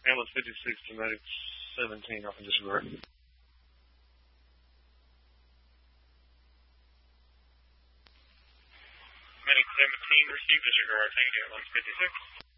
Ambulance 56 to Medic 17 off of disregard. Medic 17, received disregard. Thank you, Ambulance 56.